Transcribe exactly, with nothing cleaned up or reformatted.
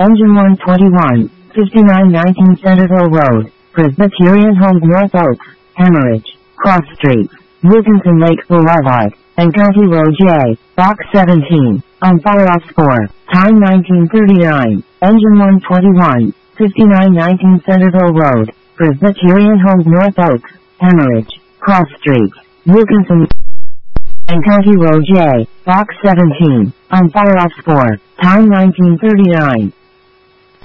Engine one twenty-one, fifty-nine nineteen Centerville Road, Presbyterian Homes North Oaks, Hemorrhage, Cross Street, Wilkinson Lake Boulevard, and County Road J, Box seventeen, on fire off four, time nineteen thirty-nine, Engine one twenty-one, fifty-nine nineteen Centerville Road, Presbyterian Homes North Oaks, Hemorrhage, Cross Street, Wilkinson and County Road J, Box seventeen, on fire off four, time nineteen thirty-nine.